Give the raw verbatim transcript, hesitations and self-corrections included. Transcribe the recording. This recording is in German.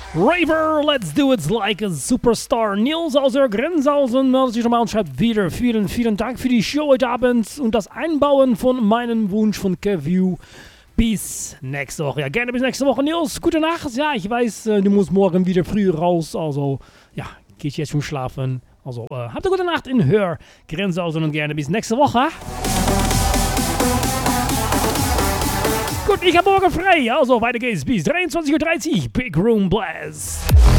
Raver, let's do it like a superstar. Nils aus der Grenzhausen meldet sich nochmal und schreibt wieder vielen, vielen Dank für die Show heute Abend und das Einbauen von meinem Wunsch von Keview. Bis nächste Woche. Ja, gerne bis nächste Woche. Nils, gute Nacht. Ja, ich weiß, du musst morgen wieder früh raus. Also, ja, geh ich jetzt schon schlafen. Also, äh, habt eine gute Nacht in Hör Grenzhausen und gerne bis nächste Woche. Gut, ich habe morgen frei. Also, weiter geht's bis dreiundzwanzig Uhr dreißig. Big Room Blast.